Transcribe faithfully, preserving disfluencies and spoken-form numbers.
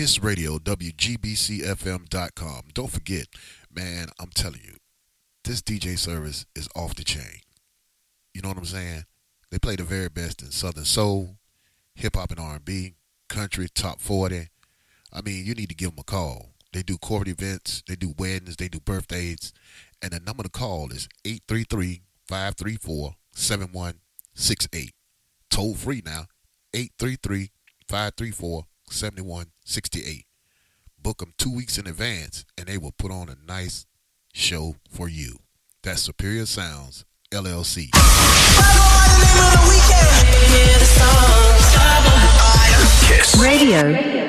Kiss Radio, W G B C F M dot com. Don't forget, man, I'm telling you, this D J service is off the chain. You know what I'm saying? They play the very best in Southern Soul, hip-hop and R and B, country, top forty. I mean, you need to give them a call. They do corporate events, they do weddings, they do birthdays, and the number to call is eight three three, five three four, seven one six eight. Toll free now, eight three three, five three four, seven one six eight. Book them two weeks in advance, and they will put on a nice show for you. That's Superior Sounds, L L C. Kiss Radio.